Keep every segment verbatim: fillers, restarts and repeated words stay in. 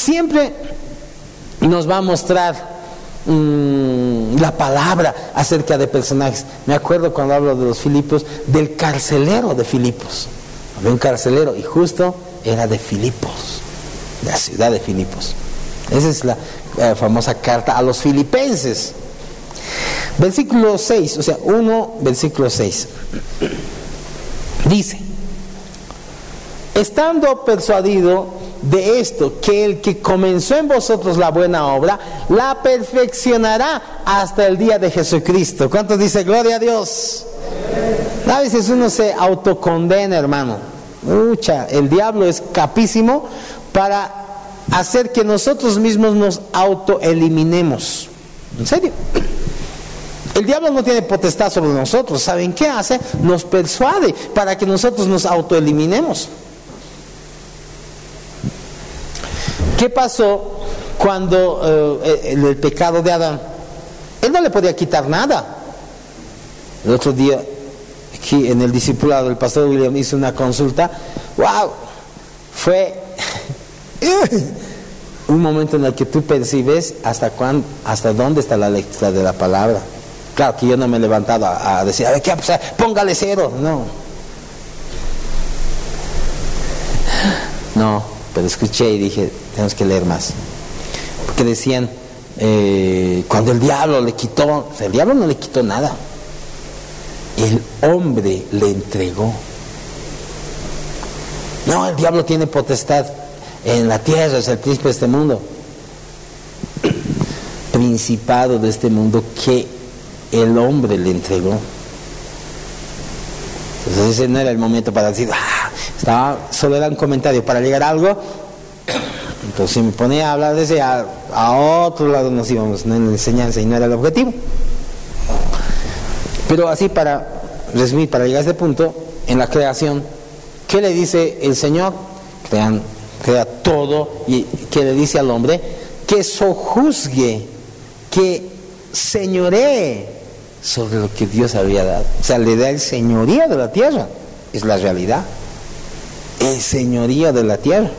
siempre nos va a mostrar mmm, la palabra acerca de personajes. Me acuerdo cuando hablo de los Filipos, del carcelero de Filipos. Había un carcelero y justo era de Filipos, de la ciudad de Filipos. Esa es la eh, famosa carta a los filipenses. Versículo seis, o sea, uno, versículo seis. Dice: estando persuadido de esto, que el que comenzó en vosotros la buena obra, la perfeccionará hasta el día de Jesucristo. ¿Cuántos dice gloria a Dios? A veces uno se autocondena, hermano. Mucha, el diablo es capísimo para hacer que nosotros mismos nos autoeliminemos. ¿En serio? El diablo no tiene potestad sobre nosotros. ¿Saben qué hace? Nos persuade para que nosotros nos autoeliminemos. ¿Qué pasó cuando eh, el, el pecado de Adán? Él no le podía quitar nada. El otro día, aquí en el discipulado, el pastor William hizo una consulta. ¡Wow! Fue un momento en el que tú percibes hasta cuándo, hasta dónde está la lectura de la palabra. Claro que yo no me he levantado a, a decir, a ver, ¿qué va a pasar? Póngale cero. No. No, pero escuché y dije, tenemos que leer más. Porque decían, eh, cuando el diablo le quitó, o sea, el diablo no le quitó nada. El hombre le entregó. No, el diablo tiene potestad en la tierra, es el príncipe de este mundo. Principado de este mundo que el hombre le entregó. Entonces ese no era el momento para decir, ah, estaba, solo era un comentario para llegar a algo. Entonces si me ponía a hablar de ese, a, a otro lado nos íbamos, no en la enseñanza, y no era el objetivo. Pero así, para resumir, para llegar a este punto, en la creación, ¿qué le dice el Señor? Crean, crea todo, y ¿qué le dice al hombre? Que sojuzgue, que señoree sobre lo que Dios había dado. O sea, le da el señorío de la tierra. Es la realidad. El señorío de la tierra.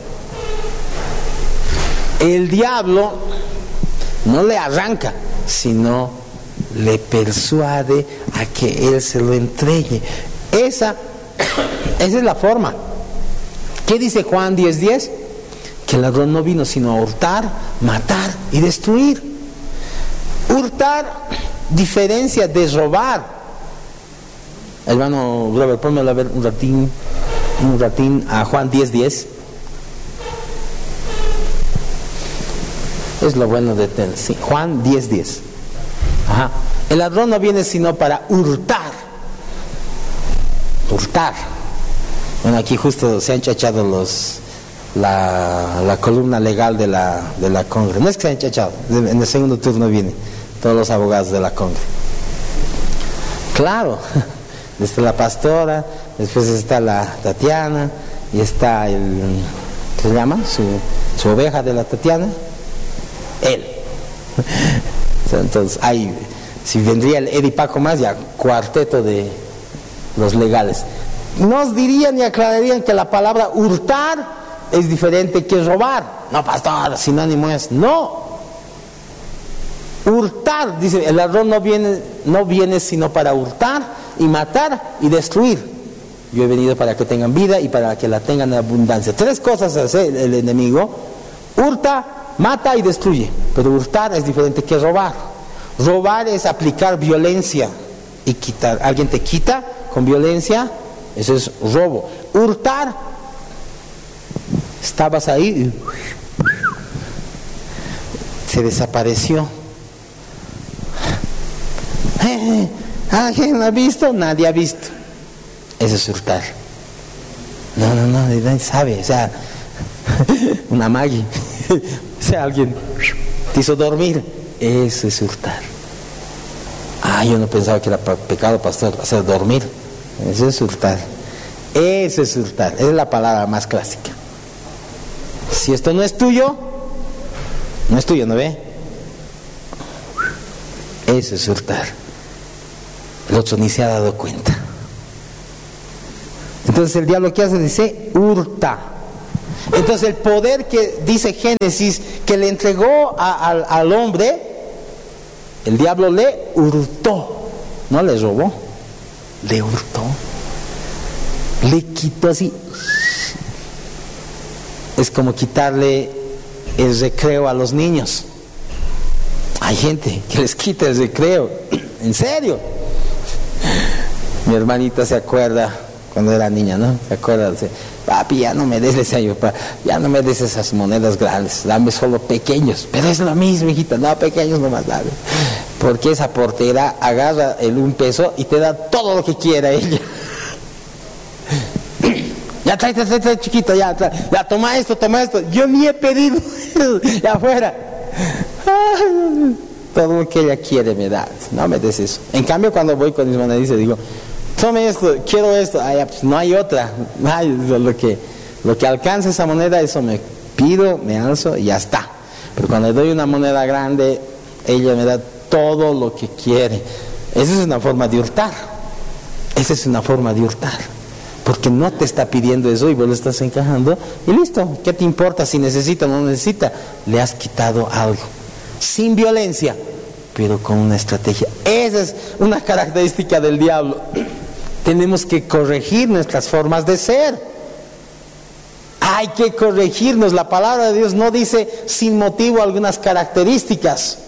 El diablo no le arranca, sino le persuade a que él se lo entregue. Esa, esa es la forma. ¿Qué dice Juan diez diez? Que el ladrón no vino sino a hurtar, matar y destruir. Hurtar diferencia de robar. Hermano Robert, ponme a ver un ratín, un ratín a Juan diez diez. Es lo bueno de tener, sí, Juan diez diez. Ajá. El ladrón no viene sino para hurtar. Hurtar. Bueno, aquí justo se han chachado los la, la columna legal de la de la Congre. No es que se han chachado, en el segundo turno viene todos los abogados de la Congre. Claro, está la pastora, después está la Tatiana y está el, ¿qué se llama? Su, su oveja de la Tatiana. Él. Entonces, hay, si vendría el Eddie Paco más, ya cuarteto de los legales. Nos dirían y aclararían que la palabra hurtar es diferente que robar. No, pastor, sinónimo es. No. Hurtar, dice, el ladrón no viene, no viene sino para hurtar y matar y destruir. Yo he venido para que tengan vida y para que la tengan en abundancia. Tres cosas hace el, el enemigo: hurta, mata y destruye. Pero hurtar es diferente que robar. Robar es aplicar violencia y quitar. Alguien te quita con violencia, eso es robo. Hurtar, estabas ahí, se desapareció. ¿Alguien ha visto? Nadie ha visto. Eso es hurtar. No, no, no, nadie sabe. O sea, una magia. O sea, alguien te hizo dormir. Eso es hurtar. Ah, yo no pensaba que era pecado, pastor, hacer dormir. Eso es hurtar. Eso es hurtar. Esa es la palabra más clásica. Si esto no es tuyo, no es tuyo, ¿no ve? Eso es hurtar. El otro ni se ha dado cuenta. Entonces el diablo, ¿qué hace? Dice, hurta. Entonces el poder que dice Génesis que le entregó a, a, al hombre, el diablo le hurtó, no le robó, le hurtó, le quitó así. Es como quitarle el recreo a los niños. Hay gente que les quita el recreo, en serio. Mi hermanita se acuerda cuando era niña, ¿no? Se acuerda, dice, papi, ya no me des ese año, ya no me des esas monedas grandes, dame solo pequeños. Pero es lo mismo, hijita, no, pequeños nomás dame. Porque esa portera agarra el un peso y te da todo lo que quiera ella. Ya trae, trae, trae, trae chiquito, ya, trae, ya toma esto, toma esto. Yo ni he pedido, ya afuera. Todo lo que ella quiere me da, no me des eso. En cambio, cuando voy con mis moneditas digo, tome esto, quiero esto. Ay, pues no hay otra. Ay, lo que, lo que alcanza esa moneda, eso me pido, me alzo y ya está. Pero cuando le doy una moneda grande, ella me da todo lo que quiere. Esa es una forma de hurtar. Esa es una forma de hurtar. Porque no te está pidiendo eso y vos lo estás encajando y listo. ¿Qué te importa si necesita o no necesita? Le has quitado algo. Sin violencia, pero con una estrategia. Esa es una característica del diablo. Tenemos que corregir nuestras formas de ser. Hay que corregirnos. La palabra de Dios no dice sin motivo algunas características.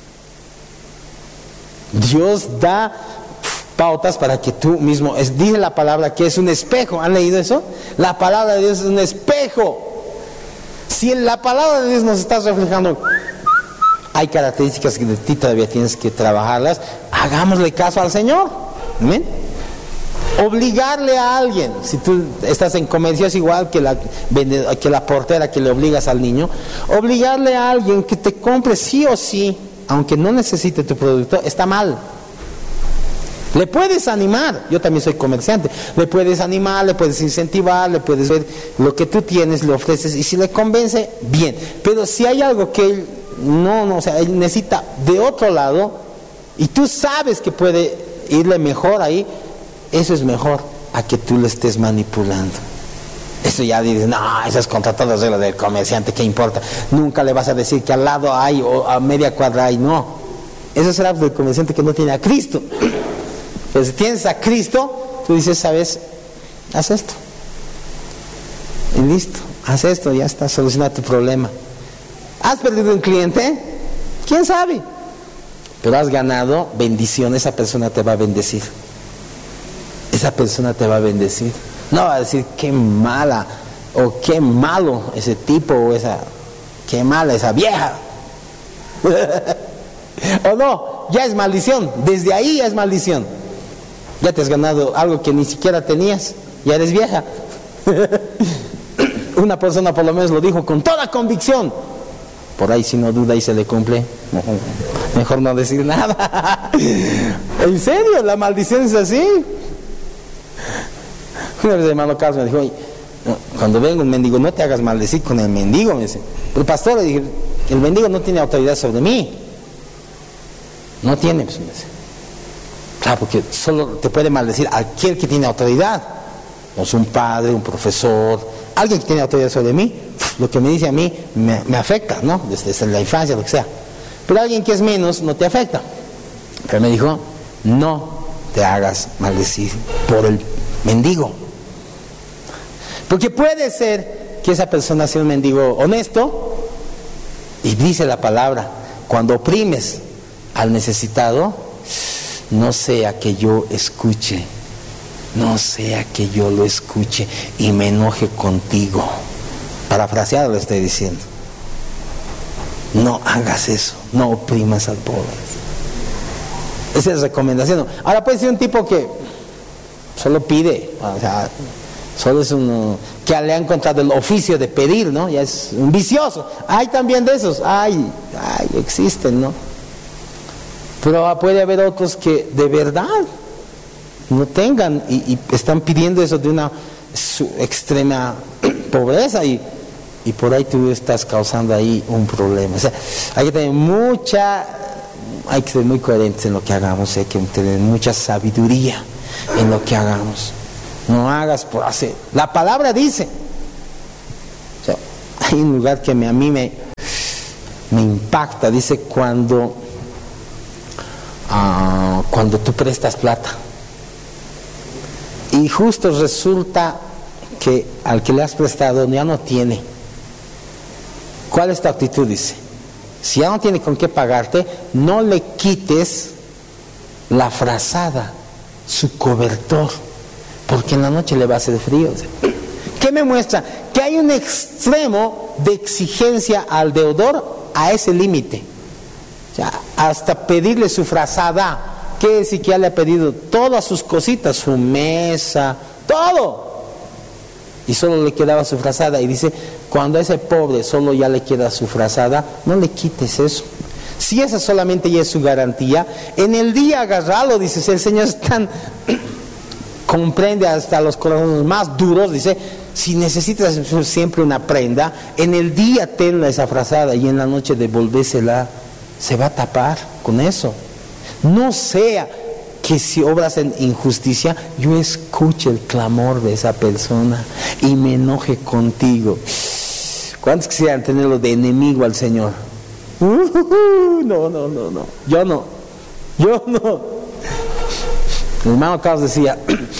Dios da pautas para que tú mismo, es, dice la palabra que es un espejo. ¿Han leído eso? La palabra de Dios es un espejo. Si en la palabra de Dios nos está reflejando, hay características que de ti todavía tienes que trabajarlas, hagámosle caso al Señor. ¿Amén? Obligarle a alguien, si tú estás en comercio, es igual que la, que la portera que le obligas al niño. Obligarle a alguien que te compre sí o sí, aunque no necesite tu producto, está mal. Le puedes animar, yo también soy comerciante, le puedes animar, le puedes incentivar, le puedes ver lo que tú tienes, le ofreces, y si le convence, bien. Pero si hay algo que él no, no, o sea, él necesita de otro lado, y tú sabes que puede irle mejor ahí, eso es mejor a que tú le estés manipulando. Eso ya dices, no, eso es contra todas las reglas del comerciante, ¿qué importa? Nunca le vas a decir que al lado hay o a media cuadra hay, no. Eso será del comerciante que no tiene a Cristo. Pero si tienes a Cristo, tú dices, ¿sabes? Haz esto. Y listo, haz esto, ya está, soluciona tu problema. ¿Has perdido un cliente? ¿Quién sabe? Pero has ganado bendición, esa persona te va a bendecir. Esa persona te va a bendecir. No va a decir, qué mala, o qué malo ese tipo, o esa, qué mala esa vieja. O no, ya es maldición, desde ahí ya es maldición. Ya te has ganado algo que ni siquiera tenías, ya eres vieja. Una persona por lo menos lo dijo con toda convicción. Por ahí si no duda y se le cumple, mejor no decir nada. En serio, la maldición es así. Una vez el hermano Carlos me dijo, oye, cuando venga un mendigo no te hagas maldecir con el mendigo, me dice. Pero pastor, le dije, el mendigo no tiene autoridad sobre mí. No tiene, pues me dice. Claro, porque solo te puede maldecir aquel que tiene autoridad. O es un padre, un profesor, alguien que tiene autoridad sobre mí. Lo que me dice a mí me, me afecta, ¿no? Desde, desde la infancia, lo que sea. Pero alguien que es menos no te afecta. Pero me dijo, no te hagas maldecir por el mendigo. Porque puede ser que esa persona sea un mendigo honesto, y dice la palabra, cuando oprimes al necesitado, no sea que yo escuche, no sea que yo lo escuche y me enoje contigo. Parafraseado lo estoy diciendo. No hagas eso, no oprimas al pobre. Esa es la recomendación. Ahora puede ser un tipo que solo pide, o sea, solo es uno que le ha encontrado el oficio de pedir, ¿no? Ya es un vicioso. Hay también de esos, hay, hay, existen, ¿no? Pero puede haber otros que de verdad no tengan y, y están pidiendo eso de una su extrema pobreza y, y por ahí tú estás causando ahí un problema. O sea, hay que tener mucha, hay que ser muy coherentes en lo que hagamos, hay que tener mucha sabiduría en lo que hagamos. No hagas por hacer. La palabra dice, o sea, hay un lugar que me, a mí me, me impacta. Dice cuando, uh, cuando tú prestas plata y justo resulta que al que le has prestado ya no tiene. ¿Cuál es tu actitud? Dice, si ya no tiene con qué pagarte, no le quites la frazada, su cobertor, porque en la noche le va a hacer frío. ¿Qué me muestra? Que hay un extremo de exigencia al deudor a ese límite. O sea, hasta pedirle su frazada. ¿Qué decir? Que ya le ha pedido todas sus cositas, su mesa, todo. Y solo le quedaba su frazada. Y dice, cuando a ese pobre solo ya le queda su frazada, no le quites eso. Si esa solamente ya es su garantía, en el día agarralo, dice, el Señor es tan... comprende hasta los corazones más duros. Dice, si necesitas siempre una prenda, en el día tenla esa frazada y en la noche devolvésela. Se va a tapar con eso. No sea que si obras en injusticia, yo escuche el clamor de esa persona y me enoje contigo. ¿Cuántos quisieran tenerlo de enemigo al Señor? Uh, no, no, no, no. Yo no. Yo no. Mi hermano Carlos decía,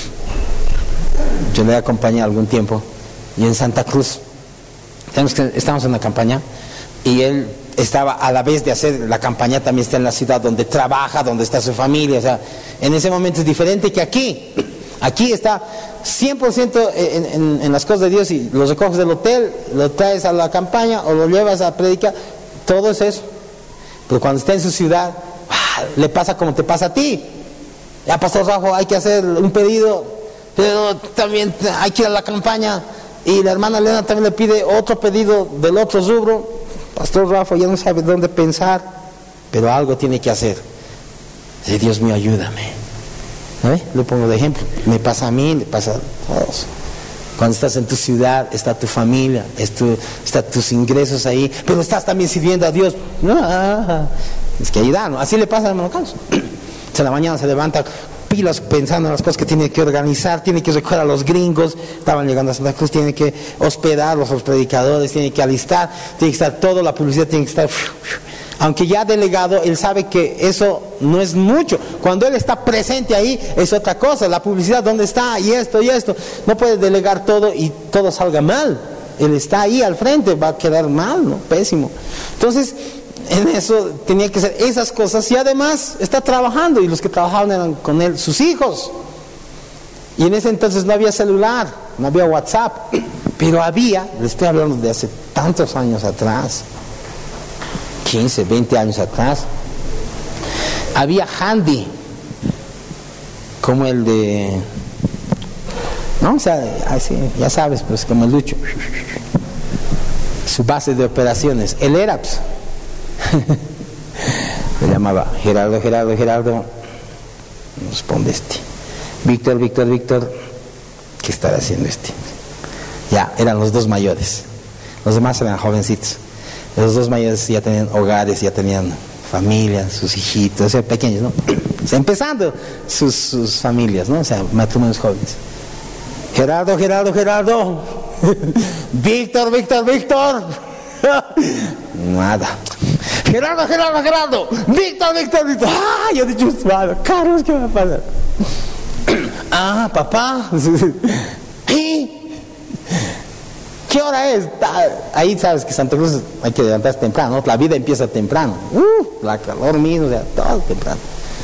yo le acompañé algún tiempo, y en Santa Cruz, estamos en una campaña, y él estaba a la vez de hacer la campaña, también está en la ciudad donde trabaja, donde está su familia. O sea, en ese momento es diferente que aquí. Aquí está cien por ciento en, en, en las cosas de Dios, y lo recoges del hotel, lo traes a la campaña o lo llevas a predicar, todo es eso. Pero cuando está en su ciudad, le pasa como te pasa a ti. Ya, Pastor Rafa, hay que hacer un pedido, pero también hay que ir a la campaña, y la hermana Elena también le pide otro pedido del otro rubro. Pastor Rafa ya no sabe dónde pensar, pero algo tiene que hacer. Dice, Dios mío, ayúdame. ¿Eh? Le pongo de ejemplo. Me pasa a mí, le pasa a todos. Cuando estás en tu ciudad, está tu familia, están tus ingresos ahí, pero estás también sirviendo a Dios. No, es que ayudar, ¿no? Así le pasa al hermano Carlos. En la mañana se levanta pilas pensando en las cosas que tiene que organizar, tiene que recoger a los gringos, estaban llegando a Santa Cruz, tiene que hospedar a los predicadores, tiene que alistar, tiene que estar todo, la publicidad tiene que estar... Aunque ya delegado, él sabe que eso no es mucho. Cuando él está presente ahí, es otra cosa. La publicidad, ¿dónde está? Y esto, y esto. No puede delegar todo y todo salga mal. Él está ahí al frente, va a quedar mal, ¿no? Pésimo. Entonces, en eso tenía que hacer esas cosas, y además está trabajando, y los que trabajaban eran con él sus hijos. Y en ese entonces no había celular, no había WhatsApp, pero había, le estoy hablando de hace tantos años atrás, quince, veinte años atrás, había handy, como el de, no, o sea, así, ya sabes, pues como el Lucho, su base de operaciones, él era, pues, me llamaba Gerardo, Gerardo, Gerardo, responde este, Víctor, Víctor, Víctor, ¿qué estará haciendo este? Ya, eran los dos mayores, los demás eran jovencitos. Los dos mayores ya tenían hogares, ya tenían familias, sus hijitos, o sea, pequeños, ¿no? O sea, empezando sus, sus familias, ¿no? O sea, matrimonios jóvenes. Gerardo, Gerardo, Gerardo, Víctor, Víctor, Víctor. Nada. Gerardo, Gerardo, Gerardo, Víctor, Víctor, Víctor. Ah, yo he dicho, bueno, Carlos, ¿qué va a pasar? Ah, papá. ¿Y qué hora es? Ahí sabes que Santa Cruz hay que levantarse temprano, ¿no? La vida empieza temprano. Uh, la calor mismo, o sea, todo temprano.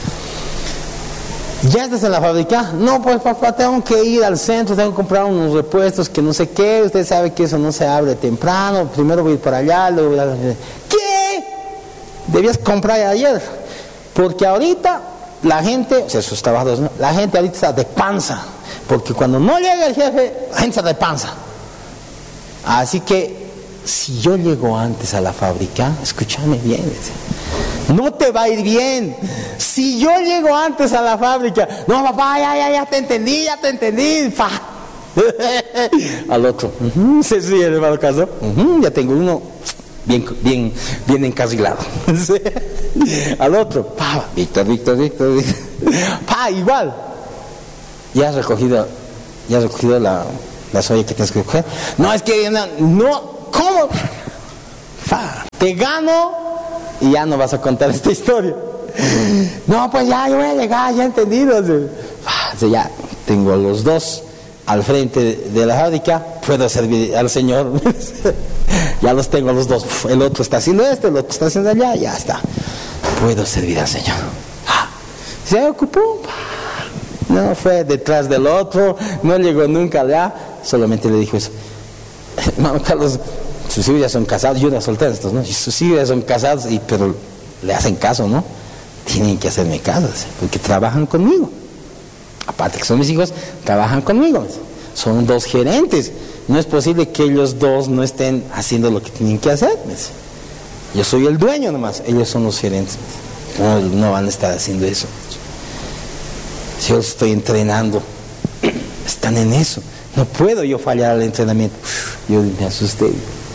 ¿Ya estás en la fábrica? No, pues papá, tengo que ir al centro, tengo que comprar unos repuestos que no sé qué. Usted sabe que eso no se abre temprano. Primero voy a ir para allá, luego voy a... ¿Qué? Debías comprar ayer. Porque ahorita la gente, o sea, sus trabajadores, ¿no? La gente ahorita está de panza. Porque cuando no llega el jefe, la gente está de panza. Así que si yo llego antes a la fábrica, escúchame bien, no te va a ir bien. Si yo llego antes a la fábrica, no papá, ya, ya, ya te entendí, ya te entendí, pa. Al otro, uh-huh, se ríe el hermano caso, uh-huh, ya tengo uno bien, bien, bien encarrilado. Al otro, pa, Víctor, Víctor, Víctor, Víctor. Pa, igual. Ya has recogido, ya has recogido la... la soya que tienes que coger. No, es que no, no, ¿cómo? Fa, te gano y ya no vas a contar esta historia. No, pues ya, yo voy a llegar, ya he entendido. Fa, o sea, ya tengo a los dos al frente de, de la fábrica, puedo servir al Señor. Ya los tengo a los dos. El otro está haciendo esto, el otro está haciendo allá, ya está. Puedo servir al Señor. Se ocupó. No fue detrás del otro, no llegó nunca allá, solamente le dijo eso. Hermano Carlos, sus hijos ya son casados, yo era soltero estos, ¿no? Sus hijos ya son casados, y, pero le hacen caso, ¿no? Tienen que hacerme caso, porque trabajan conmigo. Aparte que son mis hijos, trabajan conmigo. Son dos gerentes. No es posible que ellos dos no estén haciendo lo que tienen que hacer. Yo soy el dueño nomás, ellos son los gerentes. No, no van a estar haciendo eso. Yo estoy entrenando, están en eso. No puedo yo fallar al entrenamiento. Yo me asusté.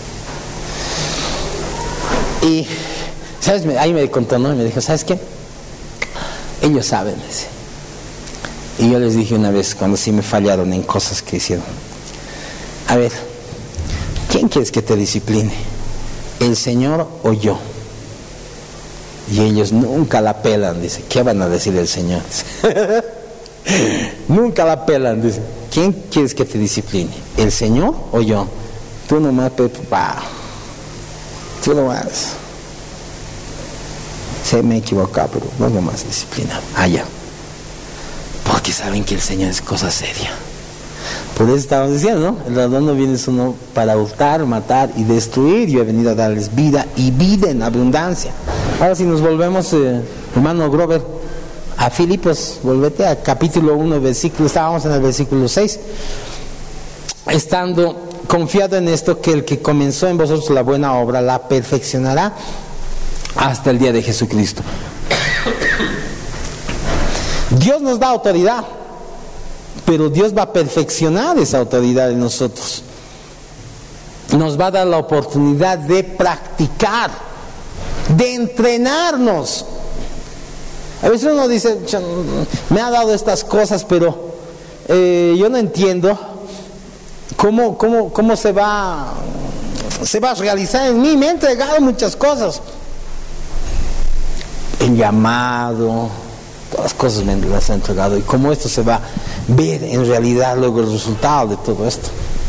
Y, ¿sabes? Ahí me contó, ¿no? Y me dijo, ¿sabes qué? Ellos saben. Y yo les dije una vez, cuando sí me fallaron en cosas que hicieron: a ver, ¿quién quieres que te discipline? ¿El Señor o yo? Y ellos nunca la pelan, dice. ¿Qué van a decir el Señor? Nunca la pelan, dice. ¿Quién quieres que te discipline? ¿El Señor o yo? Tú nomás, papá. Tú nomás. Se me equivoca, pero no nomás disciplina. Allá. Porque saben que el Señor es cosa seria. Por eso estamos diciendo, ¿no? El ladrón no viene sino para hurtar, matar y destruir. Yo he venido a darles vida y vida en abundancia. Ahora si nos volvemos, eh, hermano Grover, a Filipos, volvete a capítulo uno, versículo, estábamos en el versículo seis. Estando confiado en esto, que el que comenzó en vosotros la buena obra, la perfeccionará hasta el día de Jesucristo. Dios nos da autoridad, pero Dios va a perfeccionar esa autoridad en nosotros. Nos va a dar la oportunidad de practicar, de entrenarnos. A veces uno dice, me ha dado estas cosas, pero eh, yo no entiendo cómo, cómo, cómo se va, se va a realizar en mí. Me ha entregado muchas cosas. El llamado, todas las cosas me las ha entregado. Y cómo esto se va a ver en realidad luego el resultado de todo esto.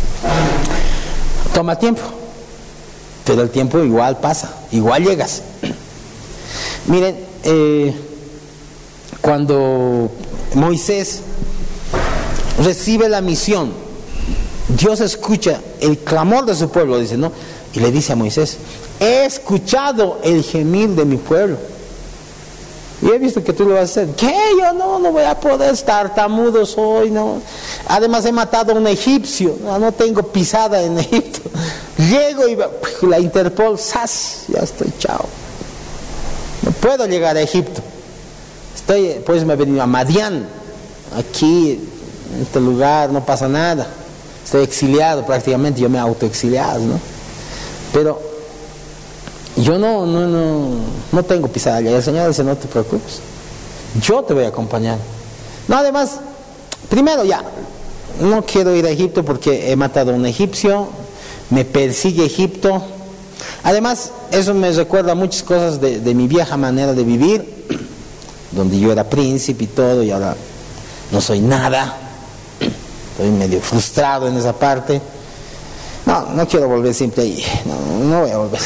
Toma tiempo, pero el tiempo igual pasa, igual llegas. Miren, eh, cuando Moisés recibe la misión, Dios escucha el clamor de su pueblo, dice, ¿no? Y le dice a Moisés: he escuchado el gemir de mi pueblo y he visto que tú lo vas a hacer. ¿Qué? Yo no, no voy a poder estar, tartamudo soy, no. Además he matado a un egipcio, no, no tengo pisada en Egipto. Llego y la Interpol, ¡zas! Ya estoy, chao. No puedo llegar a Egipto. Estoy, pues me he venido a Madián, aquí, en este lugar, no pasa nada. Estoy exiliado prácticamente, yo me he autoexiliado, ¿no? Pero yo no, no, no, no tengo pisada allá. El Señor dice: no te preocupes, yo te voy a acompañar. No, además, primero ya, no quiero ir a Egipto porque he matado a un egipcio, me persigue Egipto. Además, eso me recuerda muchas cosas de, de mi vieja manera de vivir, donde yo era príncipe y todo, y ahora no soy nada. Estoy medio frustrado en esa parte. No, no quiero volver siempre ahí. No, no voy a volver.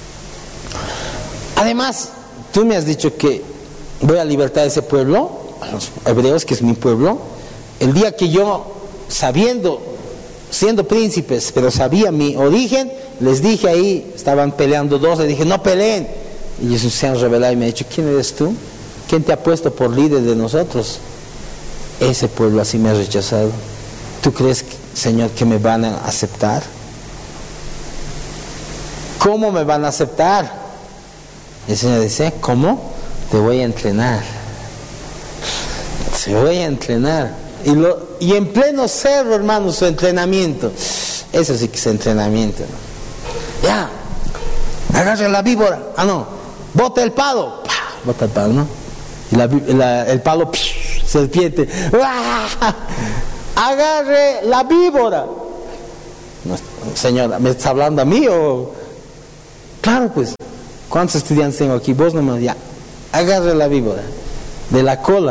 Además, tú me has dicho que voy a libertar a ese pueblo, a los hebreos, que es mi pueblo. El día que yo, sabiendo, siendo príncipes, pero sabía mi origen, les dije ahí, estaban peleando dos, les dije: no peleen. Y ellos se han revelado y me han dicho: ¿quién eres tú? ¿Quién te ha puesto por líder de nosotros? Ese pueblo así me ha rechazado. ¿Tú crees, Señor, que me van a aceptar? ¿Cómo me van a aceptar? El Señor dice: ¿cómo? Te voy a entrenar. Te voy a entrenar. Y, lo, y en pleno cerro, hermano, su entrenamiento. Eso sí que es entrenamiento, ¿no? Ya, agarra la víbora. Ah, no, bota el palo. ¡Pah! Bota el palo, ¿no? Y la, la, el palo, ¡psh! Serpiente. ¡Ah! Agarre la víbora. No, señora, ¿me está hablando a mí o...? Claro, pues, ¿cuántos estudiantes tengo aquí? Vos nomás, ya, agarre la víbora, de la cola.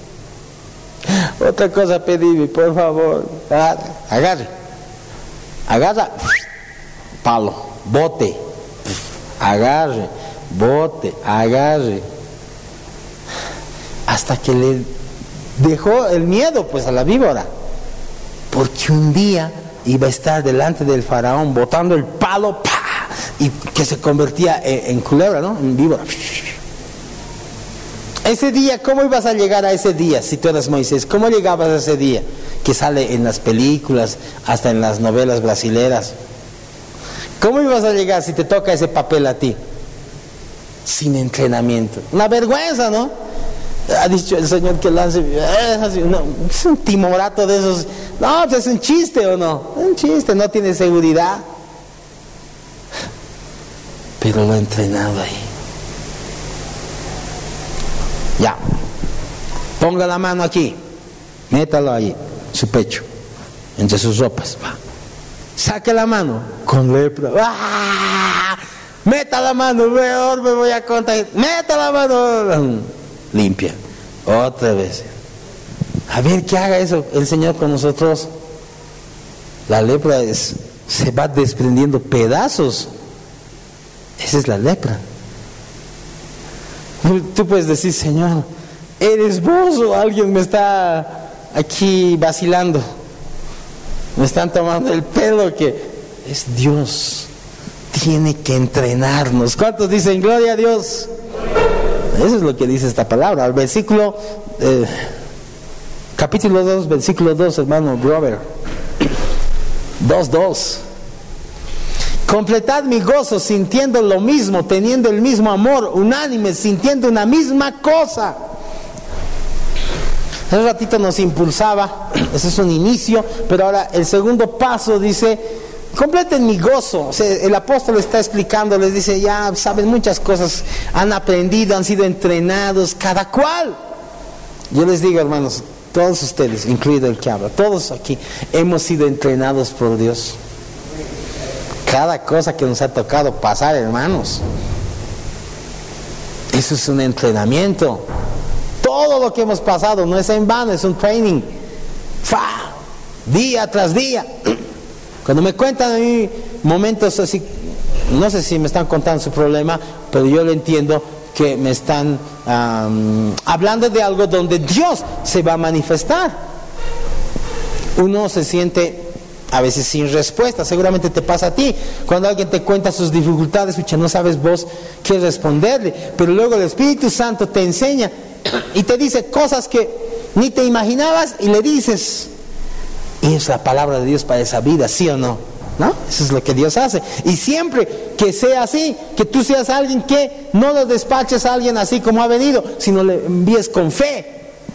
Otra cosa pedime, por favor, agarre, agarra, palo, bote, agarre, bote, agarre, hasta que le dejó el miedo pues a la víbora, porque un día iba a estar delante del faraón botando el palo, ¡pah!, y que se convertía en, en culebra, ¿no? En víbora. Ese día, ¿cómo ibas a llegar a ese día si tú eras Moisés? ¿Cómo llegabas a ese día? Que sale en las películas, hasta en las novelas brasileras. ¿Cómo ibas a llegar si te toca ese papel a ti? Sin entrenamiento. Una vergüenza, ¿no? Ha dicho el Señor que lance, no, es un timorato de esos. No, es un chiste o no, es un chiste, no tiene seguridad. Pero lo he entrenado ahí. Ya, ponga la mano aquí, métalo ahí, su pecho, entre sus ropas. Va. Saque la mano con lepra. ¡Ah! Meta la mano, peor me voy a contagiar. Meta la mano. Limpia. Otra vez. A ver qué haga eso el Señor con nosotros. La lepra es, se va desprendiendo pedazos. Esa es la lepra. Tú puedes decir, Señor, ¿eres vos o alguien me está aquí vacilando? Me están tomando el pelo, que es Dios. Tiene que entrenarnos. ¿Cuántos dicen gloria a Dios? Eso es lo que dice esta palabra. El versículo, eh, capítulo dos, versículo dos, hermano Grover. dos, dos. Completad mi gozo sintiendo lo mismo, teniendo el mismo amor, unánime, sintiendo una misma cosa. Hace ratito nos impulsaba, ese es un inicio, pero ahora el segundo paso dice, completen mi gozo. O sea, el apóstol está explicando, les dice, ya saben muchas cosas, han aprendido, han sido entrenados, cada cual. Yo les digo, hermanos, todos ustedes, incluido el que habla, todos aquí, hemos sido entrenados por Dios. Cada cosa que nos ha tocado pasar, hermanos, eso es un entrenamiento. Todo lo que hemos pasado no es en vano, es un training. ¡Fa! Día tras día. Cuando me cuentan a mí momentos así, no sé si me están contando su problema, pero yo lo entiendo, que me están um, hablando de algo donde Dios se va a manifestar. Uno se siente a veces sin respuesta, seguramente te pasa a ti. Cuando alguien te cuenta sus dificultades, escucha, no sabes vos qué responderle, pero luego el Espíritu Santo te enseña y te dice cosas que ni te imaginabas y le dices, y es la palabra de Dios para esa vida, ¿sí o no? ¿No? Eso es lo que Dios hace. Y siempre que sea así, que tú seas alguien que no lo despaches a alguien así como ha venido, sino le envíes con fe.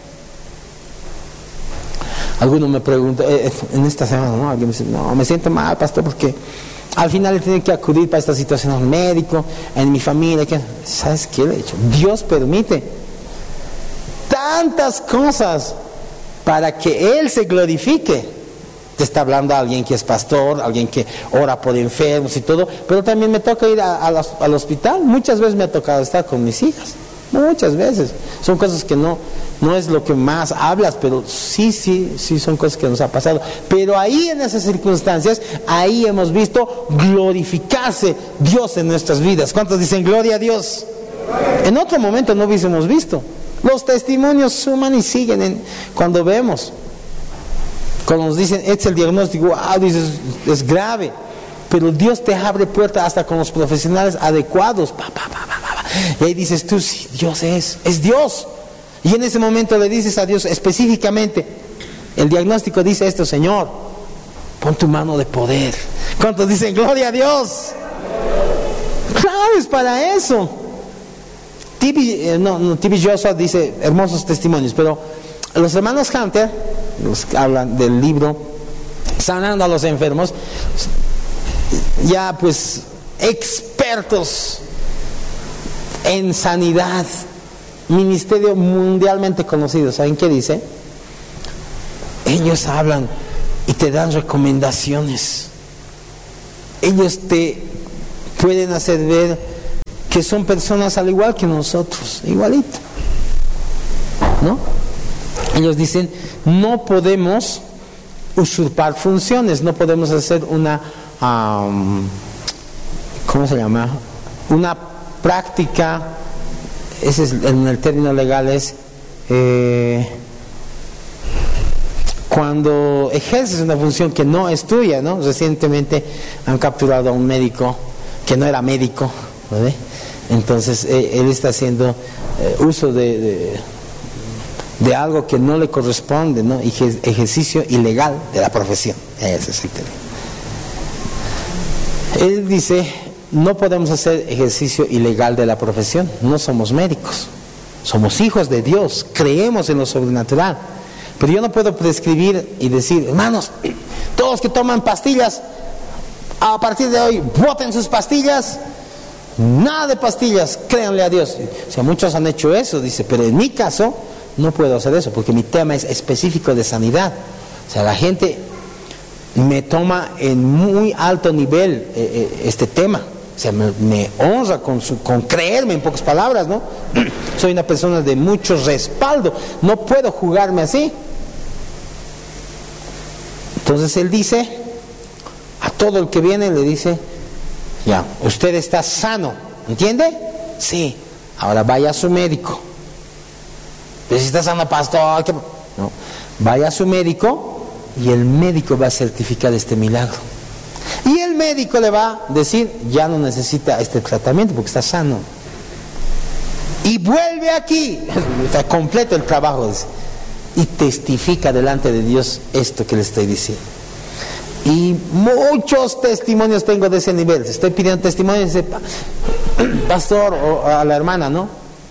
Alguno me pregunta, eh, en esta semana, ¿no? Alguien me dice, no, me siento mal, pastor, porque al final he tenido que acudir para esta situación al médico, en mi familia. Que, ¿sabes qué le he dicho? Dios permite tantas cosas para que Él se glorifique. Te está hablando alguien que es pastor, alguien que ora por enfermos y todo, pero también me toca ir a, a, al hospital. Muchas veces me ha tocado estar con mis hijas, muchas veces. Son cosas que no, no es lo que más hablas, pero sí, sí, sí son cosas que nos ha pasado. Pero ahí en esas circunstancias, ahí hemos visto glorificarse Dios en nuestras vidas. ¿Cuántos dicen gloria a Dios? En otro momento no hubiésemos visto. Los testimonios suman y siguen en, cuando vemos. Cuando nos dicen, este es el diagnóstico, wow, dices, es grave. Pero Dios te abre puertas hasta con los profesionales adecuados. Pa, pa, pa, pa, pa. Y ahí dices tú, sí, Dios es, es Dios. Y en ese momento le dices a Dios específicamente, el diagnóstico dice esto, Señor, pon tu mano de poder. ¿Cuántos dicen, gloria a Dios? Claro, es para eso. T B, eh, no, no, T B Joshua dice hermosos testimonios, pero los hermanos Hunter, los que hablan del libro Sanando a los Enfermos, ya pues expertos en sanidad, ministerio mundialmente conocido, ¿saben qué dice? Ellos hablan y te dan recomendaciones ellos te pueden hacer ver que son personas al igual que nosotros, igualito, ¿no? Ellos dicen, no podemos usurpar funciones, no podemos hacer una, um, ¿cómo se llama? Una práctica, ese es en el término legal es, eh, cuando ejerces una función que no es tuya, ¿no? Recientemente han capturado a un médico que no era médico, ¿no? Entonces eh, él está haciendo eh, uso de, de, de algo que no le corresponde, ¿no? Ejer- ejercicio ilegal de la profesión. Ese es el término. Él dice, no podemos hacer ejercicio ilegal de la profesión, no somos médicos, somos hijos de Dios, creemos en lo sobrenatural. Pero yo no puedo prescribir y decir, hermanos, todos los que toman pastillas, a partir de hoy, boten sus pastillas, nada de pastillas, créanle a Dios. O sea, muchos han hecho eso, dice, pero en mi caso no puedo hacer eso, porque mi tema es específico de sanidad. O sea, la gente me toma en muy alto nivel eh, eh, este tema. O sea, me, me honra con, su, con creerme, en pocas palabras, ¿no? Soy una persona de mucho respaldo, no puedo jugarme así. Entonces él dice, a todo el que viene le dice, ya, usted está sano, ¿entiende? Sí, ahora vaya a su médico. Pero si está sano, pastor, ¿qué? No, vaya a su médico y el médico va a certificar este milagro. Y el médico le va a decir, ya no necesita este tratamiento porque está sano. Y vuelve aquí, está completo el trabajo, dice, y testifica delante de Dios esto que le estoy diciendo. Y muchos testimonios tengo de ese nivel. Estoy pidiendo testimonios, dice, pastor, o a la hermana, ¿no?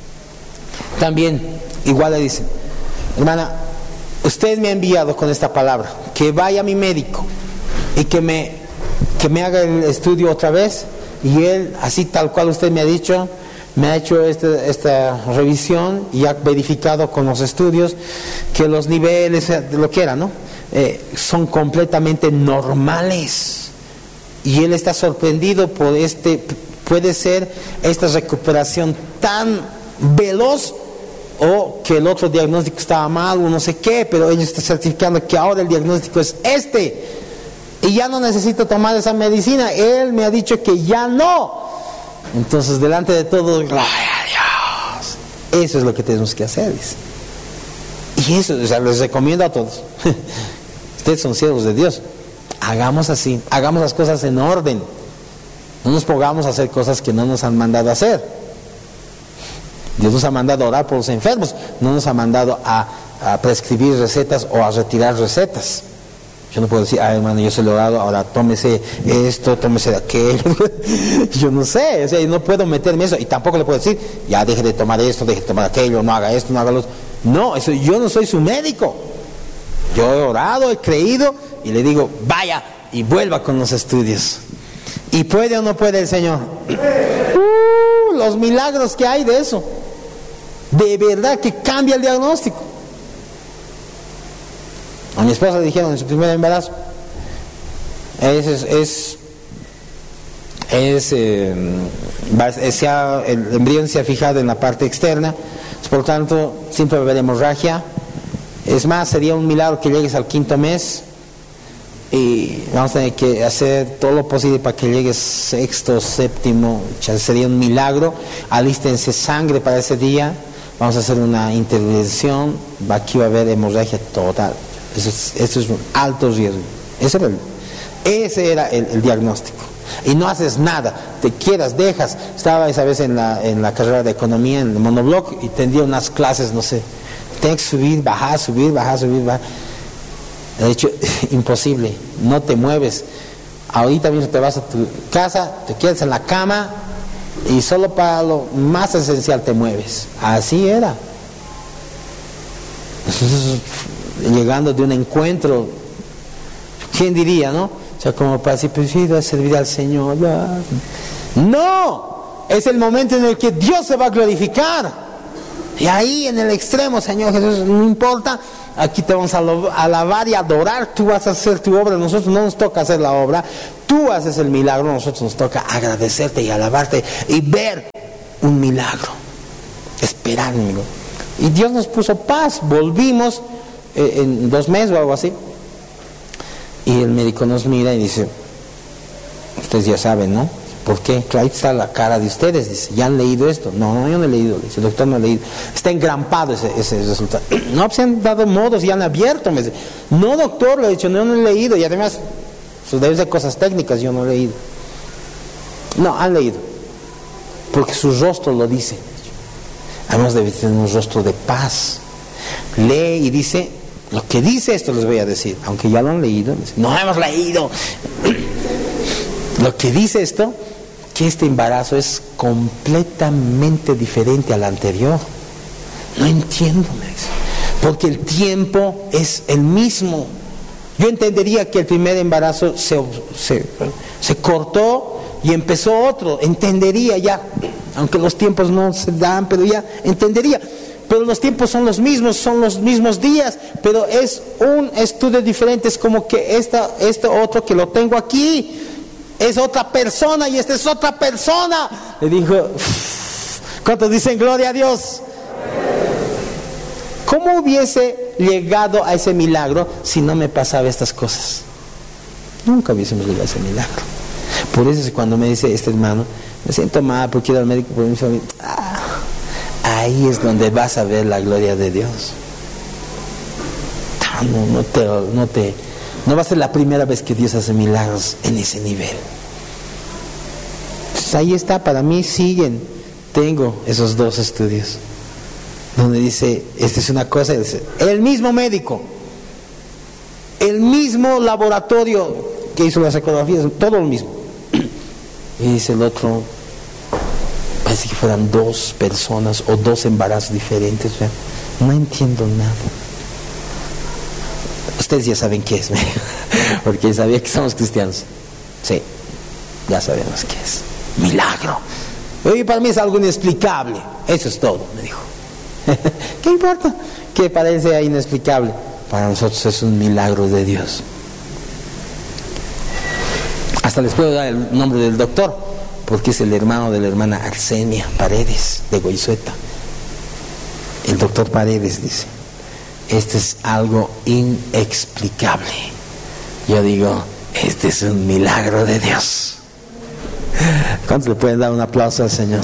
También, igual le dicen, hermana, usted me ha enviado con esta palabra, que vaya a mi médico y que me, que me haga el estudio otra vez, y él, así tal cual usted me ha dicho, me ha hecho este, esta revisión y ha verificado con los estudios que los niveles, de lo que era, ¿no? Eh, son completamente normales. Y él está sorprendido por este, puede ser esta recuperación tan veloz, o que el otro diagnóstico estaba mal o no sé qué, pero ellos están certificando que ahora el diagnóstico es este. Y ya no necesito tomar esa medicina. Él me ha dicho que ya no. Entonces, delante de todo, gloria a Dios. Eso es lo que tenemos que hacer, dice. Y eso, o sea, les recomiendo a todos. Ustedes son siervos de Dios. Hagamos así, hagamos las cosas en orden. No nos pongamos a hacer cosas que no nos han mandado a hacer. Dios nos ha mandado a orar por los enfermos, no nos ha mandado a, a prescribir recetas o a retirar recetas. Yo no puedo decir, ah, hermano, yo se lo he orado, ahora tómese esto, tómese de aquello. Yo no sé, o sea, no puedo meterme eso. Y tampoco le puedo decir, ya deje de tomar esto, deje de tomar aquello, no haga esto, no haga lo otro. No, eso, yo no soy su médico. Yo he orado, he creído y le digo, vaya y vuelva con los estudios. ¿Y puede o no puede el Señor? Uh, los milagros que hay de eso. De verdad que cambia el diagnóstico. A mi esposa le dijeron en su primer embarazo, es, es, es, es, eh, es se ha, el embrión se ha fijado en la parte externa, por lo tanto siempre va a haber hemorragia. Es más, sería un milagro que llegues al quinto mes y vamos a tener que hacer todo lo posible para que llegues sexto, séptimo, ya sería un milagro. Alístense sangre para ese día, vamos a hacer una intervención, aquí va a haber hemorragia total. Eso es, eso es un alto riesgo. Ese era el, ese era el, el diagnóstico. Y no haces nada, te quedas, dejas. Estaba esa vez en la, en la carrera de economía, en el monobloc, y tendría unas clases, no sé, tienes que subir, bajar, subir, bajar, subir, bajar. De hecho, imposible, no te mueves. Ahorita mismo te vas a tu casa, te quedas en la cama y solo para lo más esencial te mueves. Así era. Llegando de un encuentro, ¿quién diría, no? O sea, como para decir, pues sí, voy a servir al Señor. No, es el momento en el que Dios se va a glorificar. Y ahí en el extremo, Señor Jesús, no importa, aquí te vamos a alabar y adorar, tú vas a hacer tu obra, nosotros no nos toca hacer la obra, tú tú haces el milagro, a nosotros nos toca agradecerte y alabarte y ver un milagro, esperar un milagro. Y Dios nos puso paz, volvimos eh, en dos meses o algo así, y el médico nos mira y dice, ustedes ya saben, ¿no? ¿Por qué? Claro, ahí está la cara de ustedes, dice, ¿ya han leído esto? No, no, yo no he leído, dice, el doctor no ha leído, está engrampado ese, ese resultado. No, pues se han dado modos y han abierto, me dice, no doctor, le he dicho, no, no he leído, y además, pues debe ser cosas técnicas, yo no he leído. No, han leído, porque su rostro lo dice, además debe tener un rostro de paz, lee y dice, lo que dice esto les voy a decir, aunque ya lo han leído, dice, no hemos leído, lo que dice esto, que este embarazo es completamente diferente al anterior. No entiendo, me dice, porque el tiempo es el mismo. Yo entendería que el primer embarazo se, se, se cortó y empezó otro, entendería ya, aunque los tiempos no se dan, pero ya entendería. Pero los tiempos son los mismos, son los mismos días, pero es un estudio diferente, es como que esta, este otro que lo tengo aquí, es otra persona y esta es otra persona. Le dijo, ¿cuántos dicen gloria a Dios? ¿Cómo hubiese llegado a ese milagro si no me pasaba estas cosas? Nunca hubiésemos llegado a ese milagro. Por eso es cuando me dice este hermano, me siento mal porque ir al médico por mi familia, ah, ahí es donde vas a ver la gloria de Dios. No, no te, no te No va a ser la primera vez que Dios hace milagros en ese nivel. Pues ahí está, para mí siguen. Tengo esos dos estudios donde dice, esta es una cosa, dice, el mismo médico, el mismo laboratorio que hizo las ecografías, todo lo mismo. Y dice el otro, parece que fueran dos personas o dos embarazos diferentes. O sea, no entiendo nada. Ustedes ya saben qué es, porque sabía que somos cristianos. Sí, ya sabemos qué es. Milagro. Y para mí es algo inexplicable. Eso es todo, me dijo. ¿Qué importa? Que parece inexplicable. Para nosotros es un milagro de Dios. Hasta les puedo dar el nombre del doctor, porque es el hermano de la hermana Arsenia Paredes, de Goizueta. El doctor Paredes dice, este es algo inexplicable. Yo digo, este es un milagro de Dios. ¿Cuántos le pueden dar un aplauso al Señor?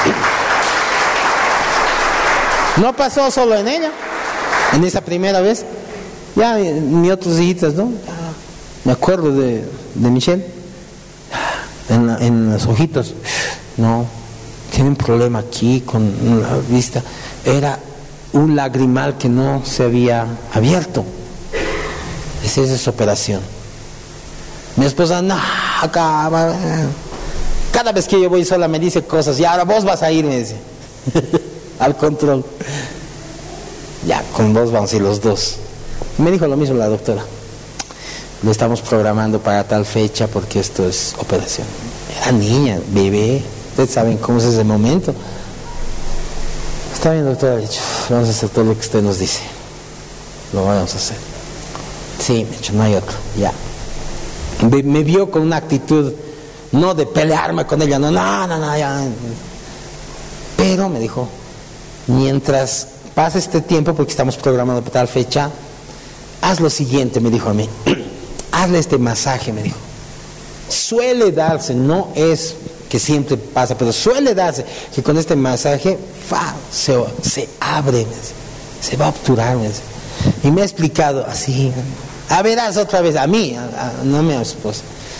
No pasó solo en ella, en esa primera vez. Ya mis otros hijitas, ¿no? Me acuerdo de, de Michelle, en, la, en los ojitos. No, tiene un problema aquí con la vista. Era un lagrimal que no se había abierto. Esa es esa operación. Mi esposa, no, acá, cada vez que yo voy sola me dice cosas, y ahora vos vas a ir, me dice, al control. Ya, con vos vamos a ir los dos. Me dijo lo mismo la doctora. Lo estamos programando para tal fecha porque esto es operación. Era niña, bebé, ustedes saben cómo es ese momento. Está bien, doctora, dicho, vamos a hacer todo lo que usted nos dice. Lo vamos a hacer. Sí, me dicho, no hay otro, ya. Me, me vio con una actitud, no de pelearme con ella, no, no, no, no, ya. Pero me dijo, mientras pasa este tiempo, porque estamos programando para tal fecha, haz lo siguiente, me dijo a mí, hazle este masaje, me dijo. Suele darse, no es que siempre pasa, pero suele darse que con este masaje fa, se, se abre, se va a obturar. Y me ha explicado así, a verás otra vez, a mí, a, a, no a mi esposa.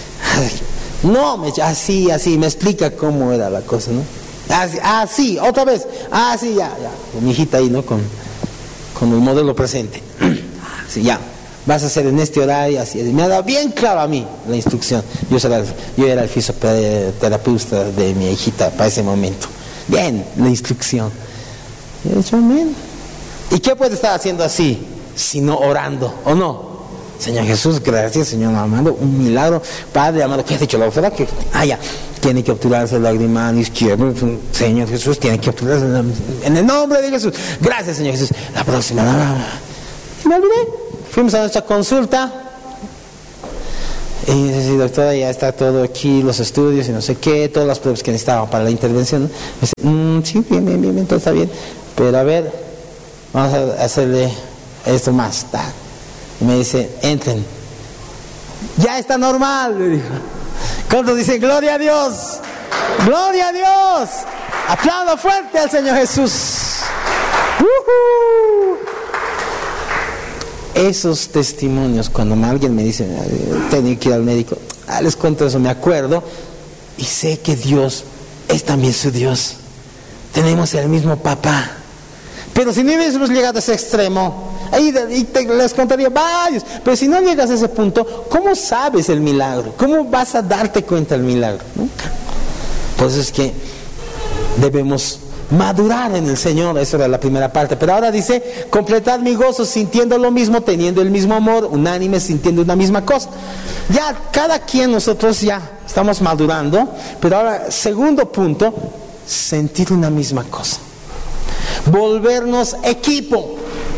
No, me, así, así, me explica cómo era la cosa, ¿no? Así, así otra vez, así, ya, ya. Con mi hijita ahí, ¿no? Con, con el modelo presente. Así, ya. Vas a hacer en este horario, así. Me ha dado bien claro a mí la instrucción. Yo era, yo era el fisioterapeuta de mi hijita para ese momento. Bien, la instrucción. Y he dicho, amén. ¿Y qué puede estar haciendo así? Sino orando, ¿o no? Señor Jesús, gracias, Señor amado, un milagro. Padre amado, ¿qué has dicho? La doctora que, ah, ya, tiene que obturarse el lagrimal izquierdo. Señor Jesús, tiene que obturarse en el nombre de Jesús. Gracias, Señor Jesús. La próxima, y me olvidé. Fuimos a nuestra consulta Y dice, sí, doctora, ya está todo aquí, los estudios y no sé qué, todas las pruebas que necesitaban para la intervención. Me dice, mmm, sí, bien, bien, bien, bien, todo está bien. Pero a ver, vamos a hacerle esto más. Ta. Y me dice, entren. Ya está normal, le dijo. ¿Cuántos dicen, gloria a Dios? ¡Gloria a Dios! ¡Aplaudo fuerte al Señor Jesús! ¡Uh-huh! Esos testimonios, cuando alguien me dice, tengo que ir al médico, ah, les cuento eso, me acuerdo, y sé que Dios es también su Dios. Tenemos el mismo papá. Pero si no hubiésemos llegado a ese extremo, ahí y te, les contaría varios, pero si no llegas a ese punto, ¿cómo sabes el milagro? ¿Cómo vas a darte cuenta del milagro? Nunca. Por eso es que debemos madurar en el Señor. Eso era la primera parte. Pero ahora dice, completad mi gozo sintiendo lo mismo, teniendo el mismo amor, unánime, sintiendo una misma cosa. Ya cada quien nosotros ya estamos madurando. Pero ahora, segundo punto, sentir una misma cosa, volvernos equipo.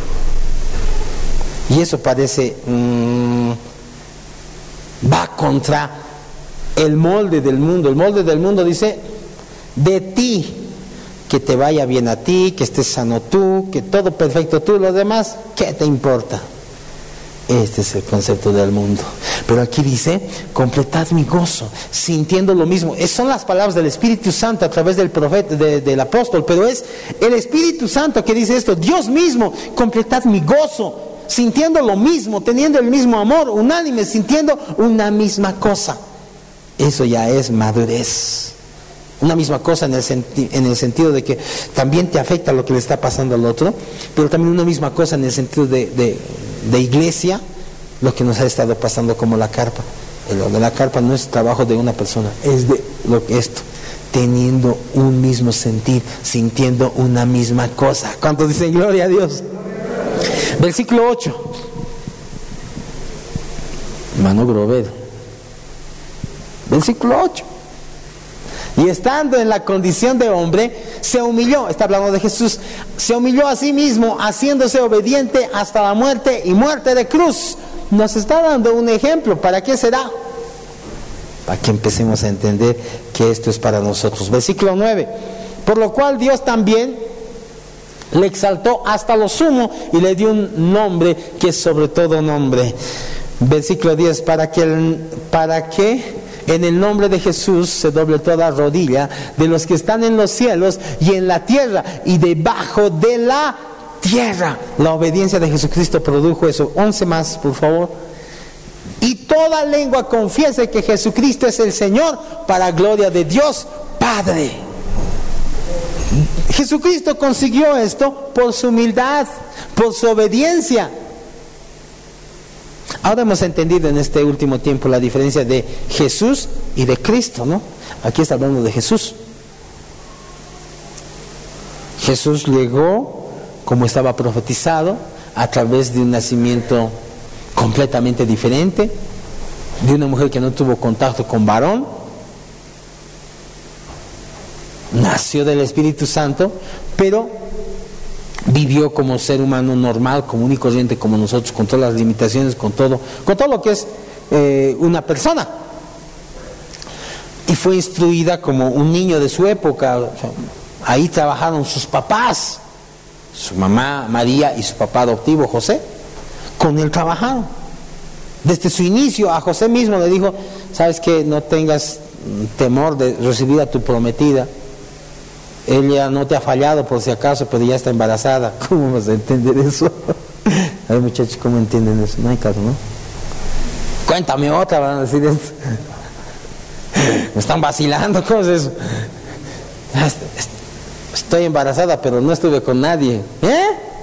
Y eso parece mmm, va contra el molde del mundo. El molde del mundo dice, de ti, que te vaya bien a ti, que estés sano tú, que todo perfecto tú, los demás, ¿qué te importa? Este es el concepto del mundo. Pero aquí dice, completad mi gozo, sintiendo lo mismo. Es, son las palabras del Espíritu Santo a través del profeta, de, del apóstol, pero es el Espíritu Santo que dice esto. Dios mismo, completad mi gozo, sintiendo lo mismo, teniendo el mismo amor, unánime, sintiendo una misma cosa. Eso ya es madurez. Una misma cosa en el, senti- en el sentido de que también te afecta lo que le está pasando al otro, pero también una misma cosa en el sentido de, de, de iglesia, lo que nos ha estado pasando como la carpa. Lo de la carpa no es trabajo de una persona, es de lo que esto, teniendo un mismo sentir, sintiendo una misma cosa. ¿Cuántos dicen gloria a Dios? Versículo ocho. Hermano Grover. Versículo ocho. Y estando en la condición de hombre, se humilló, está hablando de Jesús, se humilló a sí mismo, haciéndose obediente hasta la muerte y muerte de cruz. Nos está dando un ejemplo. ¿Para qué será? Para que empecemos a entender que esto es para nosotros. Versículo nueve. Por lo cual Dios también le exaltó hasta lo sumo y le dio un nombre que es sobre todo nombre. Versículo diez. Para que, para que en el nombre de Jesús se doble toda rodilla de los que están en los cielos y en la tierra y debajo de la tierra. La obediencia de Jesucristo produjo eso. once más, por favor. Y toda lengua confiese que Jesucristo es el Señor, para gloria de Dios Padre. Jesucristo consiguió esto por su humildad, por su obediencia. Ahora hemos entendido en este último tiempo la diferencia de Jesús y de Cristo, ¿no? Aquí está hablando de Jesús. Jesús llegó como estaba profetizado, a través de un nacimiento completamente diferente, de una mujer que no tuvo contacto con varón. Nació del Espíritu Santo, pero vivió como ser humano normal, común y corriente como nosotros, con todas las limitaciones, con todo, con todo lo que es eh, una persona. Y fue instruida como un niño de su época. O sea, ahí trabajaron sus papás, su mamá María y su papá adoptivo José. Con él trabajaron. Desde su inicio a José mismo le dijo, sabes que no tengas temor de recibir a tu prometida. Ella no te ha fallado por si acaso, pero ya está embarazada. ¿Cómo vas a entender eso? A ver, muchachos, ¿cómo entienden eso? No hay caso, ¿no? Cuéntame otra, van a decir esto. Me están vacilando, ¿cómo es eso? Estoy embarazada, pero no estuve con nadie. ¿Eh?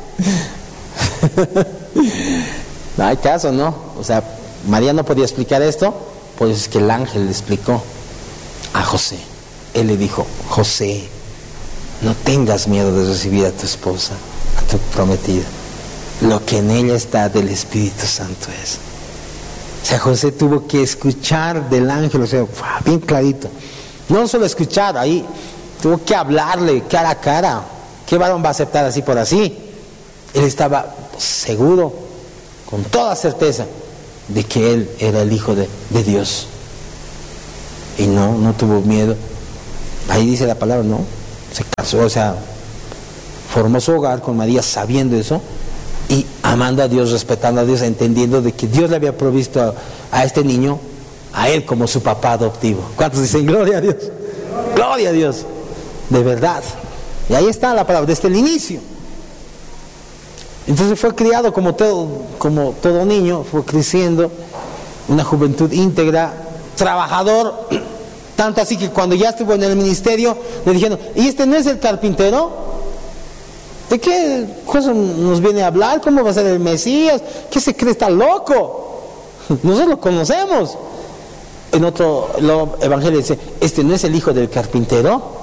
No hay caso, ¿no? O sea, María no podía explicar esto, pues es que el ángel le explicó a José. Él le dijo, José, no tengas miedo de recibir a tu esposa, a tu prometida. Lo que en ella está del Espíritu Santo es. O sea, José tuvo que escuchar del ángel, o sea, bien clarito. No solo escuchar, ahí tuvo que hablarle cara a cara. ¿Qué varón va a aceptar así por así? Él estaba seguro, con toda certeza, de que él era el Hijo de, de Dios. Y no, no tuvo miedo. Ahí dice la palabra, ¿no? Se casó, o sea, formó su hogar con María sabiendo eso y amando a Dios, respetando a Dios, entendiendo de que Dios le había provisto a, a este niño, a él como su papá adoptivo. ¿Cuántos dicen gloria a Dios? Gloria a Dios, de verdad. Y ahí está la palabra, desde el inicio. Entonces fue criado como todo, como todo niño, fue creciendo, una juventud íntegra, trabajador, tanto así que cuando ya estuvo en el ministerio le dijeron, ¿y este no es el carpintero? ¿De qué cosa nos viene a hablar? ¿Cómo va a ser el Mesías? ¿Qué se cree? Está loco. Nosotros lo conocemos. En otro evangelio dice, ¿este no es el hijo del carpintero?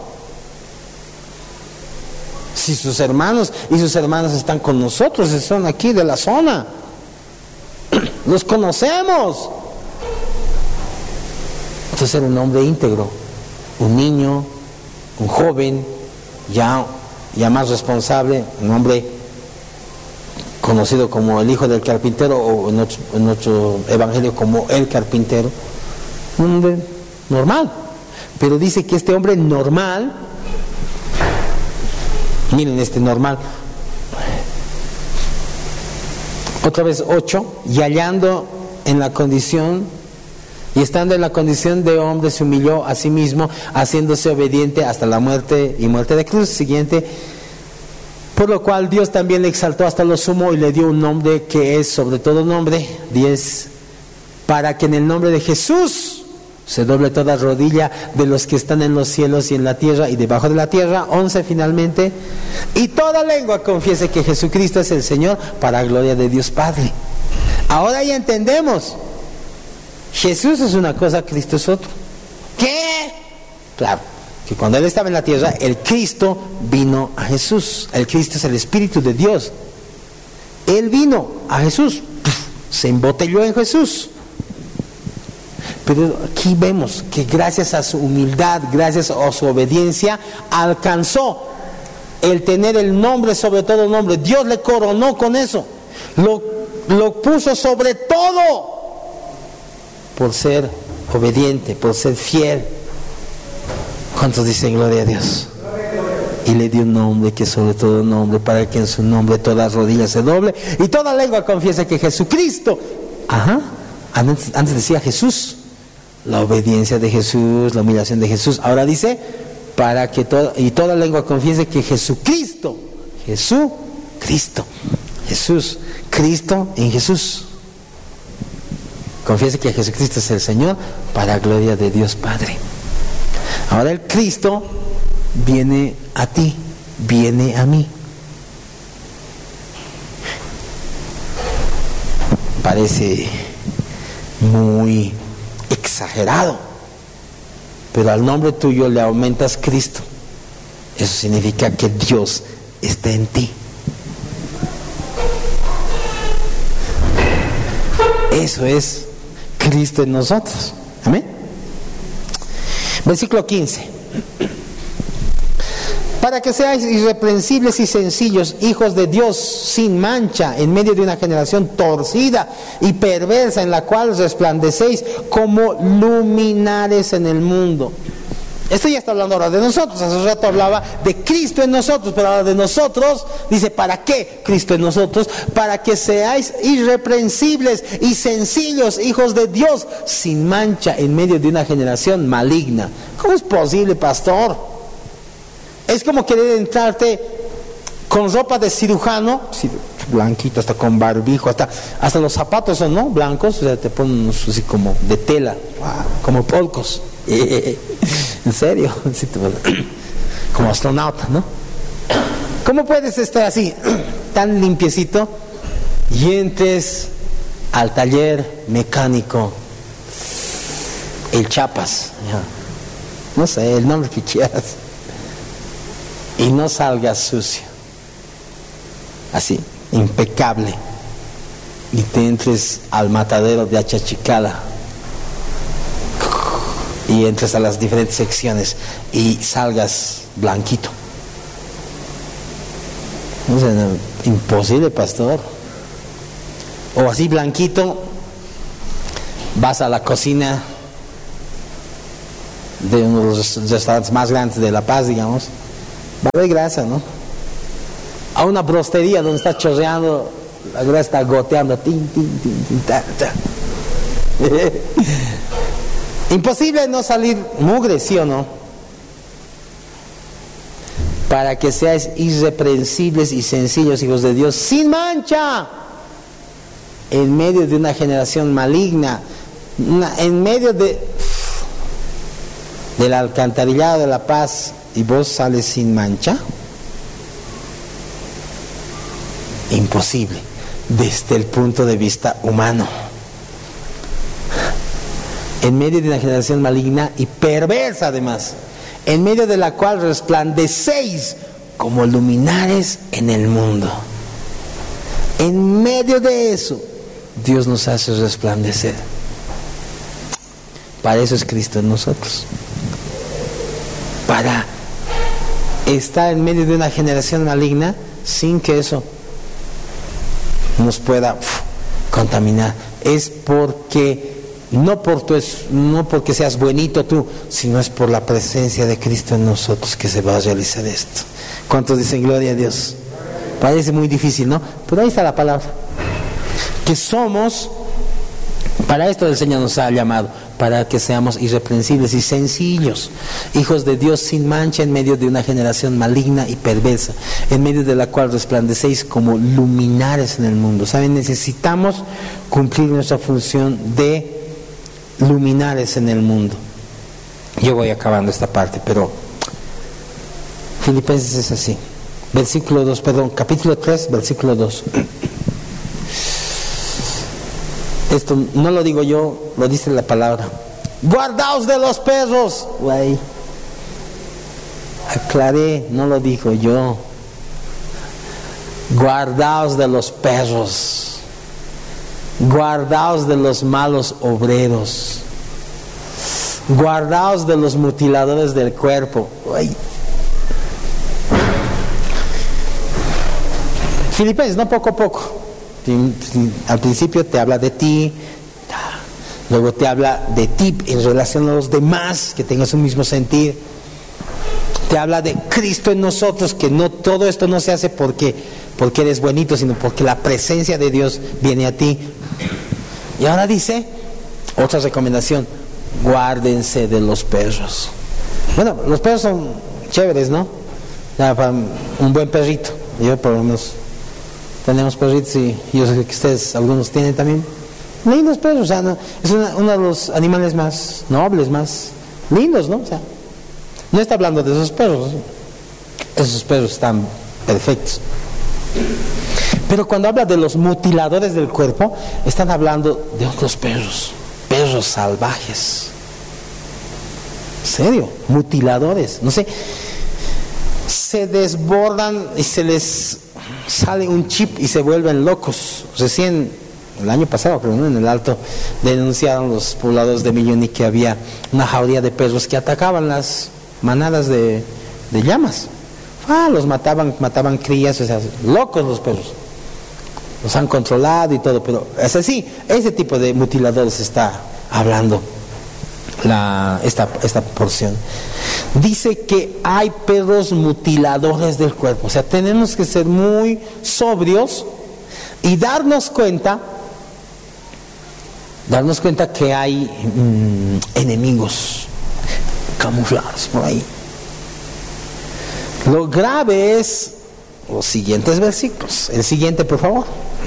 Si sus hermanos y sus hermanas están con nosotros, son aquí de la zona, los conocemos. Entonces era un hombre íntegro, un niño, un joven, ya, ya más responsable, un hombre conocido como el hijo del carpintero, o en otro, en otro evangelio como el carpintero, un hombre normal. Pero dice que este hombre normal, miren este normal, otra vez ocho, y hallando en la condición, y estando en la condición de hombre, se humilló a sí mismo, haciéndose obediente hasta la muerte y muerte de cruz. Siguiente, por lo cual Dios también le exaltó hasta lo sumo y le dio un nombre que es sobre todo nombre. Diez, para que en el nombre de Jesús se doble toda rodilla de los que están en los cielos y en la tierra y debajo de la tierra. Once, finalmente, y toda lengua confiese que Jesucristo es el Señor, para gloria de Dios Padre. Ahora ya entendemos, Jesús es una cosa, Cristo es otro. ¿Qué? Claro, que cuando Él estaba en la tierra, el Cristo vino a Jesús. El Cristo es el Espíritu de Dios. Él vino a Jesús, se embotelló en Jesús. Pero aquí vemos que gracias a su humildad, gracias a su obediencia, alcanzó el tener el nombre sobre todo nombre. Dios le coronó con eso, lo, lo puso sobre todo, por ser obediente, por ser fiel. ¿Cuántos dicen gloria a Dios? Y le dio un nombre que sobre todo nombre, para que en su nombre toda rodilla se doble y toda lengua confiese que Jesucristo, ajá, antes, antes decía Jesús, la obediencia de Jesús, la humillación de Jesús. Ahora dice, para que toda, y toda lengua confiese que Jesucristo, Jesucristo, Jesús, Cristo en Jesús. Confiese que Jesucristo es el Señor, para gloria de Dios Padre. Ahora el Cristo viene a ti, viene a mí. Parece muy exagerado, pero al nombre tuyo le aumentas Cristo. Eso significa que Dios está en ti. Eso es Cristo en nosotros. Amén. Versículo quince. Para que seáis irreprensibles y sencillos, hijos de Dios, sin mancha, en medio de una generación torcida y perversa, en la cual resplandecéis como luminares en el mundo. Esto ya está hablando ahora de nosotros. Hace rato hablaba de Cristo en nosotros, pero ahora de nosotros dice, ¿para qué Cristo en nosotros? Para que seáis irreprensibles y sencillos, hijos de Dios, sin mancha, en medio de una generación maligna. ¿Cómo es posible, pastor? Es como querer entrarte con ropa de cirujano, blanquito, hasta con barbijo, hasta, hasta los zapatos son, ¿no?, blancos, o sea, te ponen así como de tela, como polcos. En serio, como astronauta, ¿no? ¿Cómo puedes estar así, tan limpiecito, y entres al taller mecánico, el Chapas, no sé, el nombre que quieras, y no salgas sucio, así, impecable, y te entres al matadero de Achachicala y entres a las diferentes secciones y salgas blanquito? No sé, no, imposible, pastor. O así blanquito Vas a la cocina de uno de los restaurantes más grandes de La Paz, digamos, va a haber grasa, ¿no? A una brostería donde está chorreando, la grasa está goteando, tin, tin, tin, tin, ta, ta. Imposible no salir mugre, ¿sí o no? Para que seáis irreprensibles y sencillos hijos de Dios, sin mancha, en medio de una generación maligna, una, en medio de del alcantarillado de la paz, y vos sales sin mancha. Imposible desde el punto de vista humano, en medio de una generación maligna y perversa además, en medio de la cual resplandecéis como luminares en el mundo. En medio de eso Dios nos hace resplandecer. Para eso es Cristo en nosotros, para estar en medio de una generación maligna sin que eso nos pueda uf, contaminar. Es porque no, por tu, no porque seas buenito tú, sino es por la presencia de Cristo en nosotros que se va a realizar esto. ¿Cuántos dicen gloria a Dios? Parece muy difícil, ¿no? Pero ahí está la palabra, que somos, para esto el Señor nos ha llamado, para que seamos irreprensibles y sencillos, hijos de Dios sin mancha en medio de una generación maligna y perversa, en medio de la cual resplandecéis como luminares en el mundo. ¿Saben? Necesitamos cumplir nuestra función de luminares en el mundo. Yo voy acabando esta parte, pero Filipenses es así. Versículo dos, perdón, capítulo tres, versículo dos. Esto no lo digo yo, lo dice la palabra. Guardaos de los perros. Güey. Aclaré, no lo digo yo. Guardaos de los perros. Guardaos de los malos obreros. Guardaos de los mutiladores del cuerpo. Güey. Filipenses, no poco a poco. Al principio te habla de ti, luego te habla de ti en relación a los demás, que tengas un mismo sentir. Te habla de Cristo en nosotros, que no todo esto no se hace porque, porque eres buenito, sino porque la presencia de Dios viene a ti. Y ahora dice, otra recomendación, guárdense de los perros. Bueno, los perros son chéveres, ¿no? Ya, para un buen perrito. Yo por lo menos tenemos perritos y yo sé que ustedes, algunos tienen también. Lindos perros, o sea, no, es una, uno de los animales más nobles, más lindos, ¿no? O sea, no está hablando de esos perros. Esos perros están perfectos. Pero cuando habla de los mutiladores del cuerpo, están hablando de otros perros, perros salvajes. ¿En serio? Mutiladores, no sé, se desbordan y se les sale un chip y se vuelven locos. Recién, el año pasado, creo, ¿no? En el Alto, denunciaron los pobladores de Milloni que había una jauría de perros que atacaban las manadas de, de llamas. Ah, los mataban, mataban crías, o sea, locos los perros. Los han controlado y todo, pero es así, ese tipo de mutiladores está hablando la, esta, esta porción. Dice que hay perros mutiladores del cuerpo, o sea, tenemos que ser muy sobrios y darnos cuenta, darnos cuenta que hay mmm, enemigos camuflados por ahí. Lo grave es los siguientes versículos. El siguiente, por favor.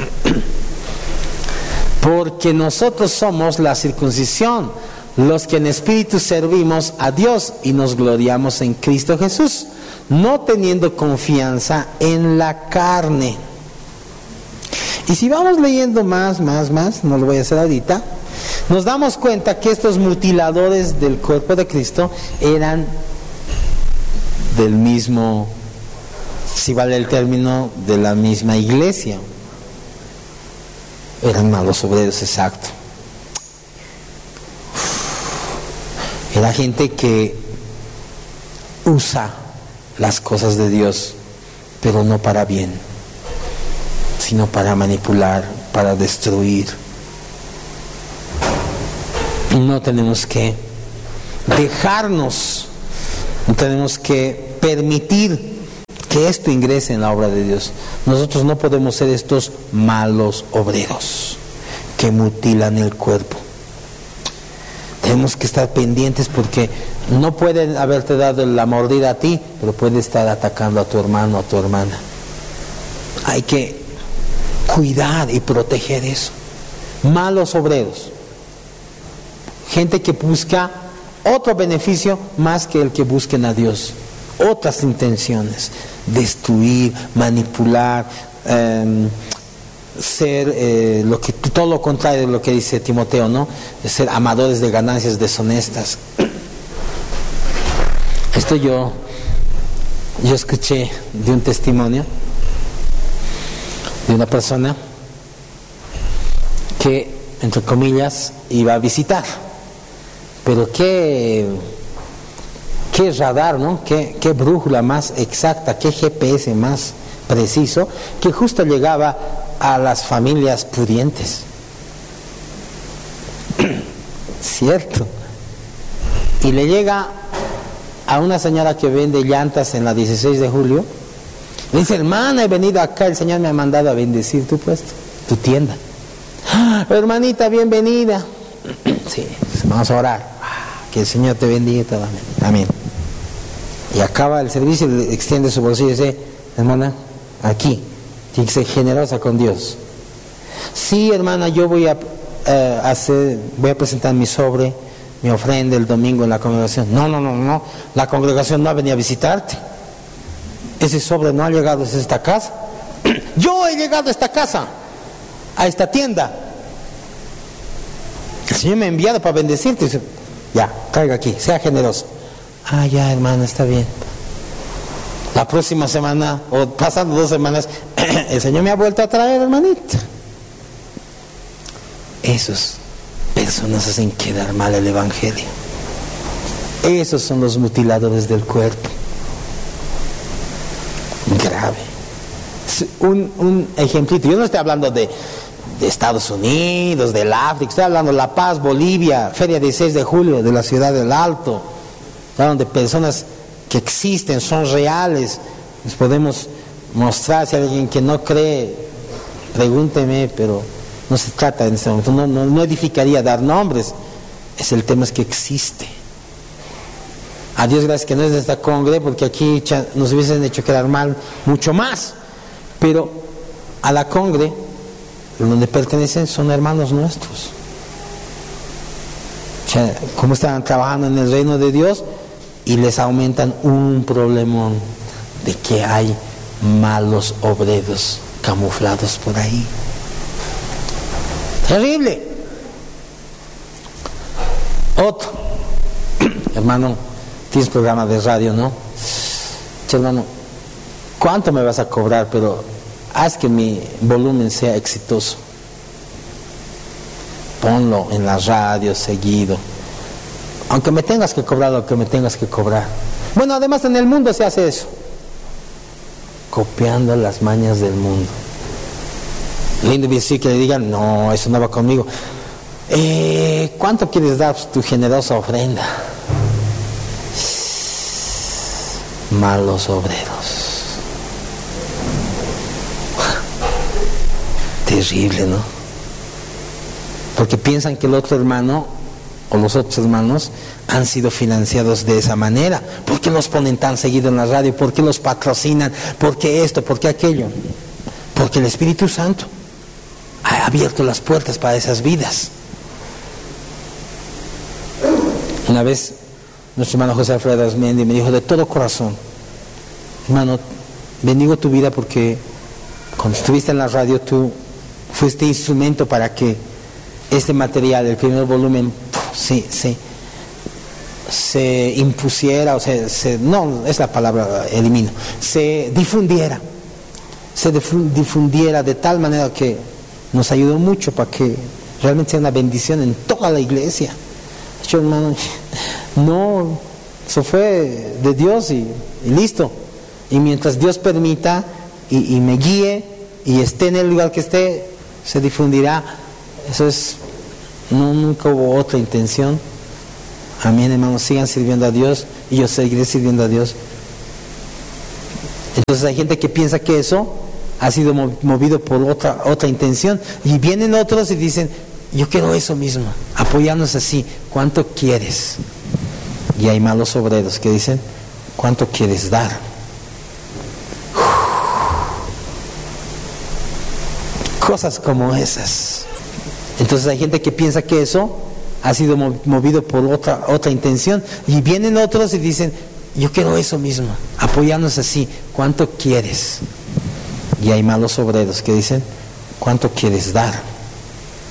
Porque nosotros somos la circuncisión, los que en espíritu servimos a Dios y nos gloriamos en Cristo Jesús, no teniendo confianza en la carne. Y si vamos leyendo más, más, más, no lo voy a hacer ahorita, nos damos cuenta que estos mutiladores del cuerpo de Cristo eran del mismo, si vale el término, de la misma iglesia. Eran malos obreros, exacto. Era gente que usa las cosas de Dios, pero no para bien, sino para manipular, para destruir. no tenemos que dejarnos, no tenemos que permitir que esto ingrese en la obra de Dios. Nosotros no podemos ser estos malos obreros que mutilan el cuerpo. Tenemos que estar pendientes porque no pueden haberte dado la mordida a ti, pero puede estar atacando a tu hermano o a tu hermana. Hay que cuidar y proteger eso. Malos obreros, gente que busca otro beneficio más que el que busquen a Dios, otras intenciones, destruir, manipular, eh, ser eh, lo que todo lo contrario de lo que dice Timoteo, ¿no? Ser amadores de ganancias deshonestas. Esto yo yo escuché de un testimonio de una persona que, entre comillas, iba a visitar, pero qué qué radar, ¿no? Qué, qué brújula más exacta, qué G P S más preciso, que justo llegaba a las familias pudientes. Cierto. Y le llega a una señora que vende llantas en la dieciséis de julio. Le dice: hermana, he venido acá, el Señor me ha mandado a bendecir tu puesto, tu tienda. ¡Ah, hermanita, bienvenida! Sí, vamos a orar. Que el Señor te bendiga totalmente. Amén. Y acaba el servicio y le extiende su bolsillo y dice: hermana, aquí, tiene que ser generosa con Dios. Sí, hermana, yo voy a eh, hacer, voy a presentar mi sobre, mi ofrenda el domingo en la congregación. No, no, no, no, la congregación no ha venido a visitarte. Ese sobre no ha llegado a esta casa. Yo he llegado a esta casa, a esta tienda. El Señor me ha enviado para bendecirte. Dice: ya, caiga aquí, sea generoso. Ah, ya, hermana, está bien. La próxima semana, o pasando dos semanas, el Señor me ha vuelto a traer, hermanita. Esas personas hacen quedar mal el Evangelio. Esos son los mutiladores del cuerpo. Grave. Un, un ejemplito. Yo no estoy hablando de, de Estados Unidos, del África. Estoy hablando de La Paz, Bolivia, Feria dieciséis de julio de la ciudad del Alto. Estoy hablando de personas que existen, son reales. Les podemos mostrar. Si hay alguien que no cree, pregúnteme, pero no se trata en este momento. No, no, no edificaría dar nombres. Es el tema es que existe. A Dios gracias que no es de esta congre, porque aquí nos hubiesen hecho quedar mal mucho más. Pero a la congre, donde pertenecen, son hermanos nuestros. O sea, como están trabajando en el reino de Dios y les aumentan un problemón de que hay malos obreros camuflados por ahí. Terrible. Otro, hermano, tienes programa de radio, ¿no? Che, hermano, ¿cuánto me vas a cobrar? Pero haz que mi volumen sea exitoso. Ponlo en la radio seguido. Aunque me tengas que cobrar lo que me tengas que cobrar. Bueno, además en el mundo se hace eso. Copiando las mañas del mundo. Lindo decir que le digan: no, eso no va conmigo. Eh, ¿Cuánto quieres dar tu generosa ofrenda? Malos obreros. Terrible, ¿no? Porque piensan que el otro hermano o los otros hermanos han sido financiados de esa manera. ¿Por qué los ponen tan seguido en la radio? ¿Por qué los patrocinan? ¿Por qué esto? ¿Por qué aquello? Porque el Espíritu Santo ha abierto las puertas para esas vidas. Una vez nuestro hermano José Alfredo Arzmendi me dijo de todo corazón: hermano, bendigo tu vida porque cuando estuviste en la radio tú fuiste instrumento para que este material, el primer volumen, sí, sí, se impusiera, o sea, se, no es la palabra, elimino, se difundiera, se difundiera de tal manera que nos ayudó mucho para que realmente sea una bendición en toda la iglesia. Yo, hermano, no, eso fue de Dios y, y listo. Y mientras Dios permita y, y me guíe y esté en el lugar que esté, se difundirá. Eso es No, nunca hubo otra intención. Amén, hermanos, sigan sirviendo a Dios y yo seguiré sirviendo a Dios. Entonces hay gente que piensa que eso ha sido movido por otra, otra intención, y vienen otros y dicen, yo quiero eso mismo, apoyarnos así, ¿cuánto quieres? Y hay malos obreros que dicen, ¿cuánto quieres dar? Cosas como esas. Entonces hay gente que piensa que eso ha sido movido por otra, otra intención, y vienen otros y dicen, yo quiero eso mismo, apoyarnos así, ¿cuánto quieres? Y hay malos obreros que dicen, ¿cuánto quieres dar?